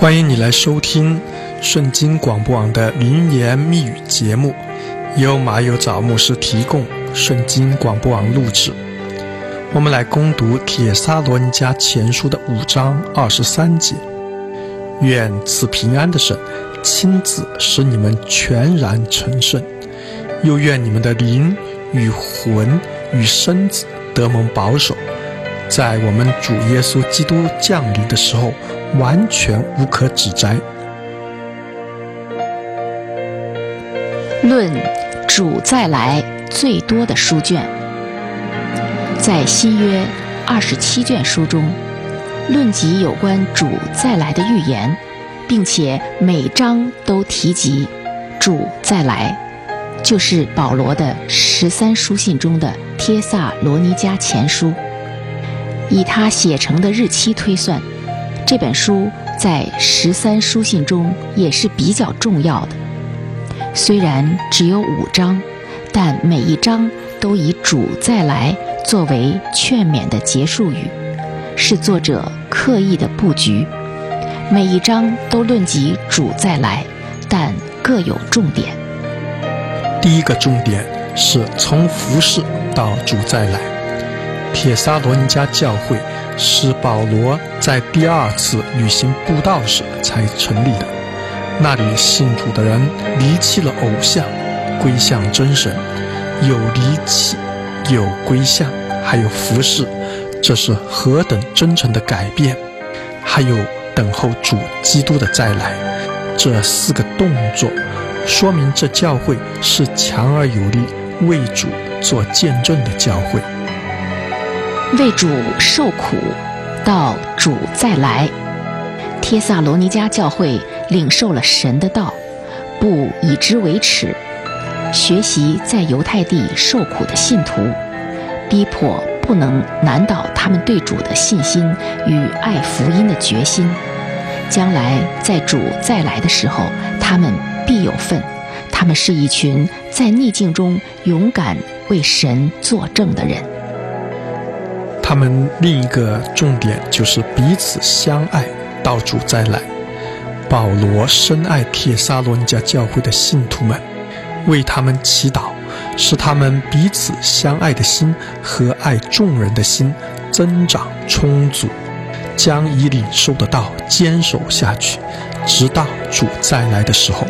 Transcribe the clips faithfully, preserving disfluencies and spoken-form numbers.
欢迎你来收听圣经广播网的灵言密语节目，由马有早牧师提供，圣经广播网录制。我们来攻读帖撒罗尼迦前书的五章二十三节。愿赐平安的神亲自使你们全然成圣，又愿你们的灵与魂与身子得蒙保守，在我们主耶稣基督降临的时候完全无可指摘。 论主再来最多的书卷，在新约二十七卷书中，论及有关主再来的预言，并且每章都提及主再来，就是保罗的十三书信中的帖撒罗尼迦前书。以他写成的日期推算，这本书在十三书信中也是比较重要的。虽然只有五章，但每一章都以主再来作为劝勉的结束语，是作者刻意的布局。每一章都论及主再来，但各有重点。 第一个重点是从服事到主再来。帖撒罗尼迦教会是保罗在第二次旅行布道时才成立的，那里信主的人离弃了偶像，归向真神，有离弃，有归向，还有服事，这是何等真诚的改变！还有等候主基督的再来，这四个动作说明这教会是强而有力，为主做见证的教会。 为主受苦到主再来，帖撒罗尼迦教会领受了神的道，不以之为耻，学习在犹太地受苦的信徒，逼迫不能难倒他们对主的信心与爱福音的决心。将来在主再来的时候，他们必有份。他们是一群在逆境中勇敢为神作证的人。 他们另一个重点就是彼此相爱到主再来。保罗深爱帖撒罗尼迦教会的信徒们，为他们祈祷，使他们彼此相爱的心和爱众人的心增长充足，将以领受的道坚守下去，直到主再来的时候。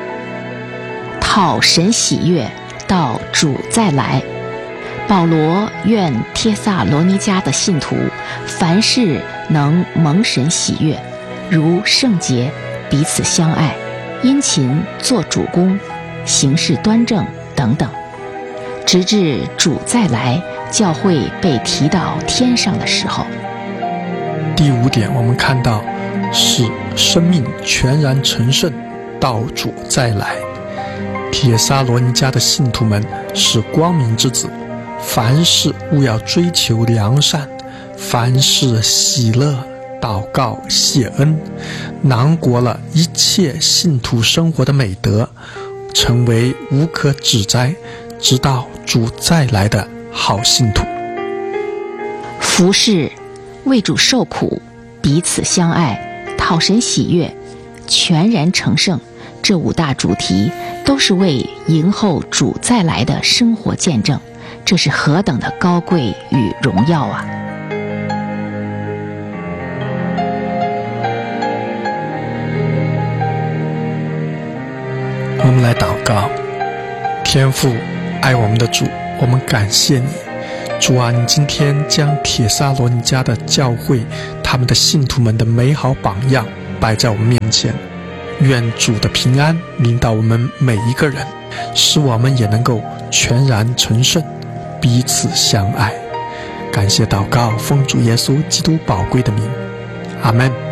讨神喜悦到主再来。保罗愿帖撒罗尼迦的信徒凡事能蒙神喜悦，如圣洁，彼此相爱，殷勤做主工，行事端正等等，直至主再来，教会被提到天上的时候。 第五点，我们看到是生命全然成圣到主再来。帖撒罗尼迦的信徒们是光明之子，凡事务要追求良善，凡事喜乐祷告谢恩，囊括了一切信徒生活的美德，成为无可指摘直到主再来的好信徒。 服事，为主受苦，彼此相爱，讨神喜悦，全然成圣，这五大主题都是为迎候主再来的生活见证，这是何等的高贵与荣耀啊！ 我们来祷告。天父，爱我们的主，我们感谢你。主啊，你今天将帖撒罗尼迦的教会他们的信徒们的美好榜样摆在我们面前，愿主的平安临到我们每一个人，使我们也能够全然成圣，彼此相爱。感谢祷告，奉主耶稣基督宝贵的名，阿们。